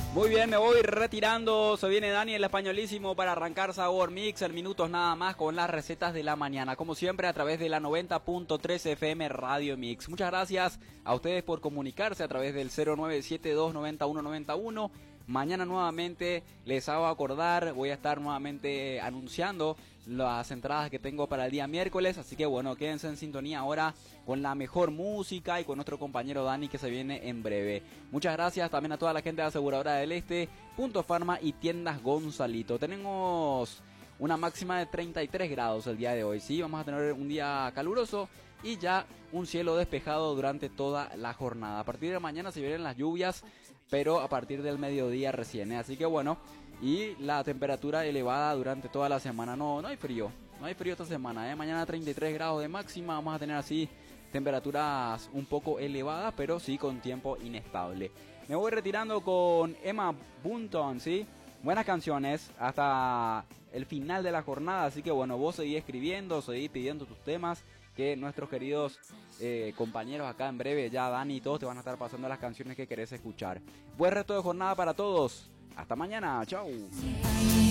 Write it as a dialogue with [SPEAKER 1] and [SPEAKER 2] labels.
[SPEAKER 1] Muy bien, me voy retirando. Se viene Dani el españolísimo para arrancar Sabor Mix en minutos nada más con las recetas de la mañana. Como siempre a través de la 90.3 FM Radio Mix. Muchas gracias a ustedes por comunicarse a través del 0972919191. Mañana nuevamente les hago acordar, voy a estar nuevamente anunciando las entradas que tengo para el día miércoles, así que bueno, quédense en sintonía ahora con la mejor música y con nuestro compañero Dani que se viene en breve. Muchas gracias también a toda la gente de Aseguradora del Este, Punto Farma y Tiendas Gonzalito. Tenemos una máxima de 33 grados el día de hoy, sí, vamos a tener un día caluroso y ya un cielo despejado durante toda la jornada. A partir de mañana se vienen las lluvias, pero a partir del mediodía recién, así que bueno, y la temperatura elevada durante toda la semana. No hay frío esta semana, mañana 33 grados de máxima, vamos a tener así temperaturas un poco elevadas, pero sí con tiempo inestable. Me voy retirando con Emma Bunton, sí, buenas canciones hasta el final de la jornada, así que bueno, vos seguís escribiendo, seguís pidiendo tus temas, que nuestros queridos compañeros acá en breve, ya Dani y todos te van a estar pasando las canciones que querés escuchar. Buen resto de jornada para todos, hasta mañana, chau.